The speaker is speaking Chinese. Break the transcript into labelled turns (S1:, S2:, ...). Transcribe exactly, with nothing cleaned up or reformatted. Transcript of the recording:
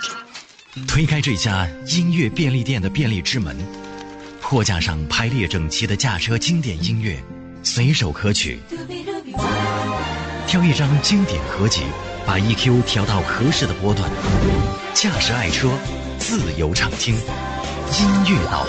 S1: 推开这家音乐便利店的便利之门，货架上排列整齐的驾车经典音乐，随手可取。挑一张经典合集，把 E Q 调到合适的波段，驾驶爱车，自由畅听，音乐导